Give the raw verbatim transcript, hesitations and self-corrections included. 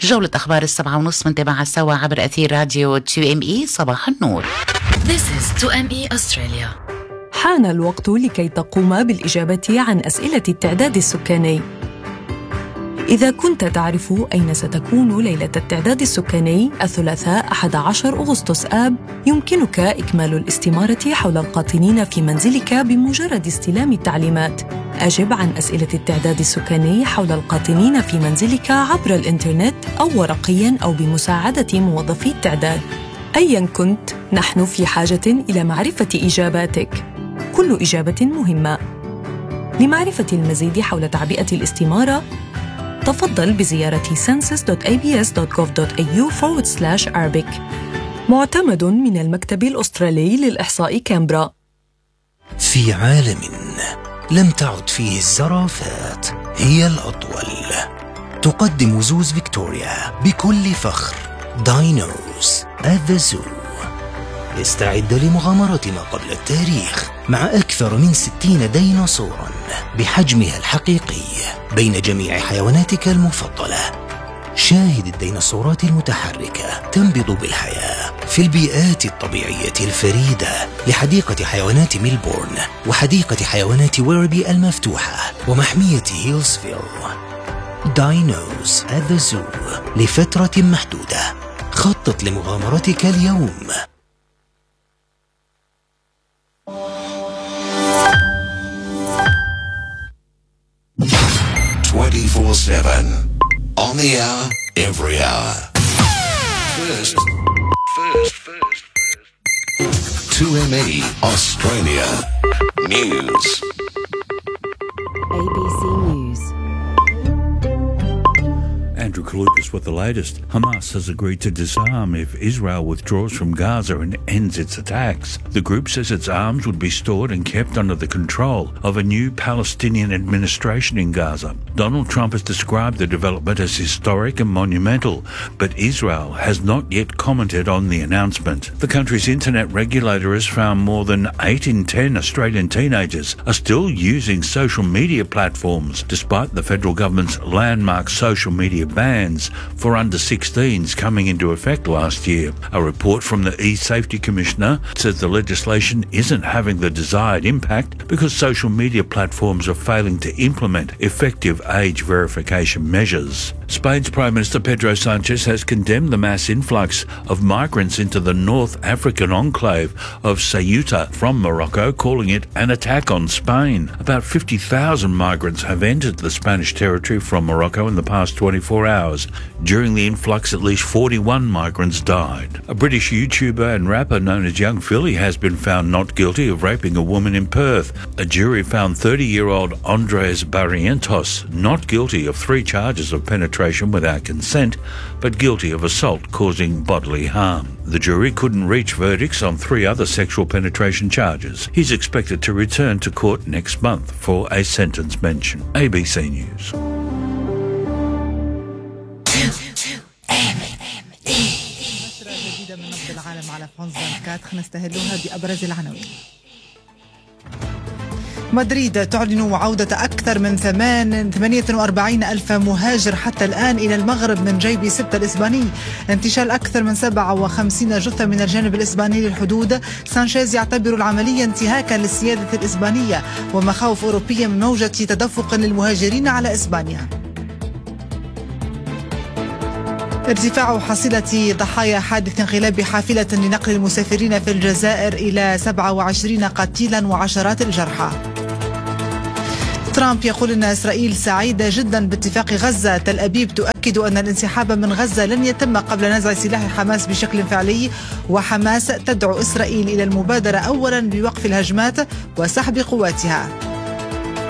جولة أخبار السبعة ونص منتبعة سوا عبر أثير راديو تو إم إي. صباح النور. This is تو إم إي Australia. حان الوقت لكي تقوم بالإجابة عن أسئلة التعداد السكاني. إذا كنت تعرف أين ستكون ليلة التعداد السكاني الثلاثاء أحد عشر أغسطس آب، يمكنك إكمال الاستمارة حول القاطنين في منزلك بمجرد استلام التعليمات. أجب عن أسئلة التعداد السكاني حول القاطنين في منزلك عبر الإنترنت أو ورقياً أو بمساعدة موظفي التعداد. أياً كنت، نحن في حاجة إلى معرفة إجاباتك. كل إجابة مهمة. لمعرفة المزيد حول تعبئة الاستمارة، تفضل بزيارة census دوت إيه بي إس دوت جوف دوت إيه يو forward slash arabic. معتمد من المكتب الأسترالي للإحصاء كامبرا. في عالم لم تعد فيه الزرافات هي الأطول، تقدم زوز فيكتوريا بكل فخر داينوز at the zoo. استعد لمغامرة ما قبل التاريخ مع أكثر من ستين ديناصوراً بحجمها الحقيقي بين جميع حيواناتك المفضلة. شاهد الديناصورات المتحركة تنبض بالحياة في البيئات الطبيعية الفريدة لحديقة حيوانات ميلبورن وحديقة حيوانات ويربي المفتوحة ومحمية هيلسفيل. داينوز at the zoo لفترة محدودة. خطط لمغامرتك اليوم. twenty-four seven on the hour, every hour. First, first, first, first. two M E Australia News. A B C News. Andrew Kalukas with the latest. Hamas has agreed to disarm if Israel withdraws from Gaza and ends its attacks. The group says its arms would be stored and kept under the control of a new Palestinian administration in Gaza. Donald Trump has described the development as historic and monumental, but Israel has not yet commented on the announcement. The country's internet regulator has found more than eight in ten Australian teenagers are still using social media platforms, despite the federal government's landmark social media bans for under sixteens coming into effect last year. A report from the e-Safety Commissioner says the legislation isn't having the desired impact because social media platforms are failing to implement effective age verification measures. Spain's Prime Minister Pedro Sanchez has condemned the mass influx of migrants into the North African enclave of Ceuta from Morocco, calling it an attack on Spain. About fifty thousand migrants have entered the Spanish territory from Morocco in the past twenty-four hours. During the influx, at least forty-one migrants died. A British YouTuber and rapper known as Young Philly has been found not guilty of raping a woman in Perth. A jury found thirty-year-old Andres Barrientos not guilty of three charges of penetration without consent, but guilty of assault causing bodily harm. The jury couldn't reach verdicts on three other sexual penetration charges. He's expected to return to court next month for a sentence mention. A B C News. من نبض العالم على فونزانكات نستهلها بأبرز العناوين. مدريد تعلن عودة أكثر من ثمانية وأربعين ألف مهاجر حتى الآن إلى المغرب من جيب سبتة الإسباني. انتشال أكثر من سبعة وخمسين جثة من الجانب الإسباني للحدود. سانشيز يعتبر العملية انتهاكا للسيادة الإسبانية. ومخاوف أوروبية من موجة تدفق للمهاجرين على إسبانيا. ارتفاع حصيلة ضحايا حادث انقلاب حافلة لنقل المسافرين في الجزائر إلى سبعة وعشرين قتيلا وعشرات الجرحى. ترامب يقول أن إسرائيل سعيدة جدا باتفاق غزة. تل أبيب تؤكد أن الانسحاب من غزة لن يتم قبل نزع سلاح حماس بشكل فعلي. وحماس تدعو إسرائيل إلى المبادرة أولا بوقف الهجمات وسحب قواتها.